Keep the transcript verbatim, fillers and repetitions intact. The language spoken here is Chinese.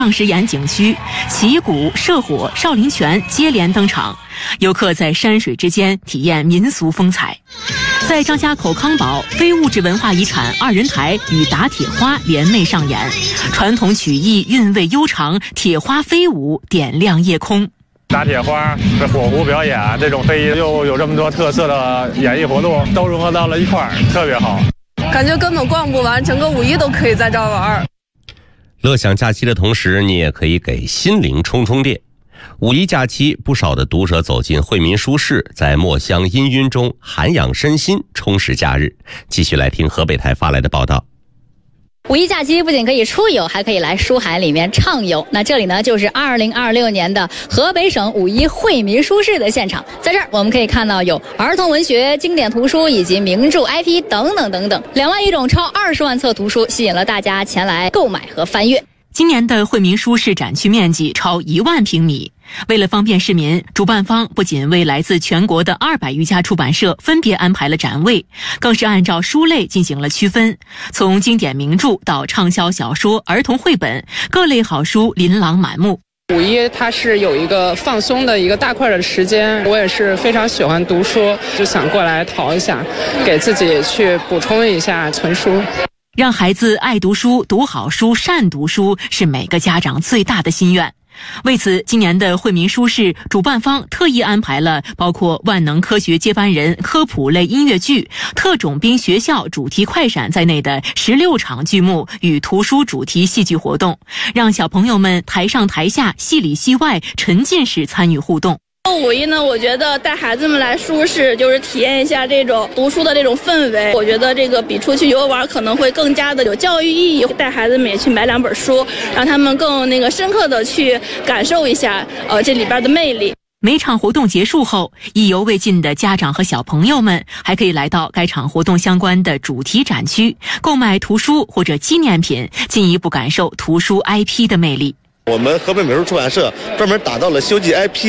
上石岩景区、旗鼓、射火、少林拳接连登场，游客在山水之间体验民俗风采。在张家口康宝，非物质文化遗产二人台与打铁花联袂上演，传统曲艺韵味悠长，铁花飞舞点亮夜空。 打铁花、这火狐表演，这种非遗又有这么多特色的演艺活动，都融合到了一块儿，特别好。 感觉根本逛不完，整个五一都可以在这儿玩。 乐享假期的同时，你也可以给心灵充充电。五一假期，不少的读者走进惠民书市，在墨香氤氲中涵养身心，充实假日。继续来听河北台发来的报道。 五一假期不仅可以出游，还可以来书海里面畅游。那这里呢，就是二零二六年的河北省五一惠民书市的现场。在这儿，我们可以看到有儿童文学、经典图书以及名著 I P 等等等等，两万余种超二十万册图书，吸引了大家前来购买和翻阅。 今年的惠民书市展区面积超一万平米。为了方便市民，主办方不仅为来自全国的二百余家出版社分别安排了展位，更是按照书类进行了区分，从经典名著到畅销小说、儿童绘本，各类好书琳琅满目。 五一它是有一个放松的一个大块的时间，我也是非常喜欢读书，就想过来淘一下，给自己去补充一下存书。 让孩子爱读书、读好书、善读书是每个家长最大的心愿。为此，今年的惠民书市主办方特意安排了包括万能科学接班人科普类音乐剧、特种兵学校主题快闪在内的十六场剧目与图书主题戏剧活动，让小朋友们台上台下、戏里戏外沉浸式参与互动。 五一呢，我觉得带孩子们来书市，就是体验一下这种读书的这种氛围。我觉得这个比出去游玩可能会更加的有教育意义。带孩子们也去买两本书，让他们更那个深刻的去感受一下呃这里边的魅力。 每场活动结束后，意犹未尽的家长和小朋友们还可以来到该场活动相关的主题展区，购买图书或者纪念品，进一步感受图书 I P 的魅力。 我们河北美术出版社专门打造了修集 I P。